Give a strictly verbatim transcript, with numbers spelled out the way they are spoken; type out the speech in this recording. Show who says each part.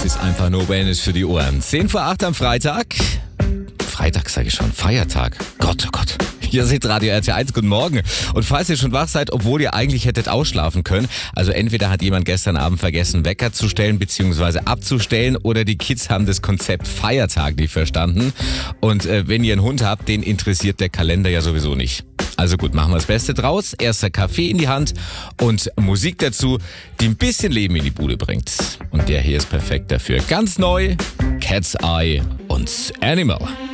Speaker 1: ist einfach nur Wellness für die Ohren. zehn vor acht am Freitag. Freitag sage ich schon, Feiertag. Gott, oh Gott. Hier seht Radio R T eins, guten Morgen. Und falls ihr schon wach seid, obwohl ihr eigentlich hättet ausschlafen können, also entweder hat jemand gestern Abend vergessen, Wecker zu stellen bzw. abzustellen, oder die Kids haben das Konzept Feiertag nicht verstanden. Und äh, wenn ihr einen Hund habt, den interessiert der Kalender ja sowieso nicht. Also gut, machen wir das Beste draus. Erster Kaffee in die Hand und Musik dazu, die ein bisschen Leben in die Bude bringt. Und der hier ist perfekt dafür. Ganz neu, Cat's Eye und Animal.